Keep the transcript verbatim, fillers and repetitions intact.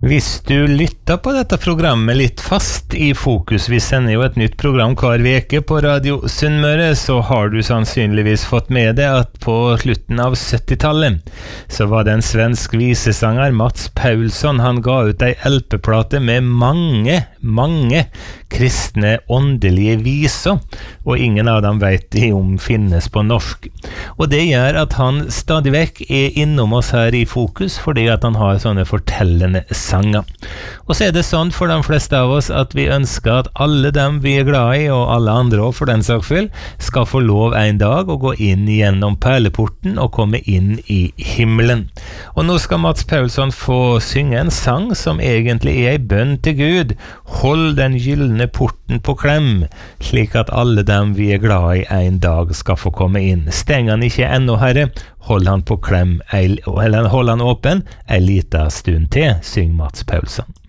Hvis du lytter på dette programmet litt fast i fokus, vi sender jo et nytt program hver veke på Radio Sunnmøre, så har du sannsynligvis fått med deg at på slutten av syttitallet så var det en svensk visesanger, Mats Paulsson, han ga ut ei L P-plate med mange, mange kristne åndelige viser, og ingen av dem vet de om finnes på norsk. Og det gjør at han stadig vekk er innom oss her i fokus, fordi at han har sånne fortellende sanger. Og så er det sånn for de fleste av oss at vi ønsker at alle dem vi er glad i, og alle andre også for den saks skyld, skal få lov en dag å gå inn gjennom perleporten og komme inn i himmelen. Og nå skal Mats Paulsson få synge en sang som egentlig er en bønn til Gud. Hold den gyllene porten på klem, slik at alle dem vi er glad i en dag skal få komme inn. Steng han ikke ennå, Herre, hold han på klem, eller hold han åpen en liten stund til, syng Mats Paulsson.